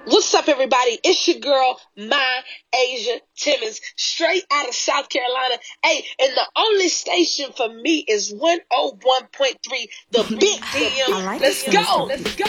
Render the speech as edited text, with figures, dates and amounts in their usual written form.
What's up, everybody? It's your girl, My Asia Timmons, straight out of South Carolina. Hey, and the only station for me is 101.3, the Big DM. I like Let's it, Mr. go.